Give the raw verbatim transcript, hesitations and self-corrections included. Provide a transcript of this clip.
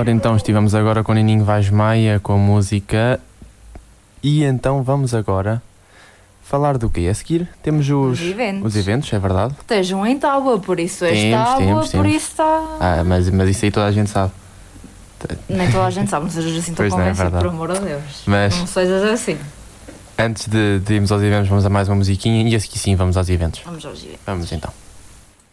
Ora, então estivemos agora com Nininho Vaz Maia com a música. E então vamos agora falar do quê? A seguir temos os, Os eventos. os eventos, é verdade? Estejam em Tábua, por isso és Temos, Tábua, temos, por temos. isso está. Ah, mas, mas isso aí toda a gente sabe. Nem toda a gente sabe, não sejas assim tão Pois não, é convencido, verdade. por amor de Deus. Mas- Não sejas assim. Antes de, de irmos aos eventos, vamos a mais uma musiquinha e a seguir sim vamos aos eventos. Vamos aos eventos. Vamos então.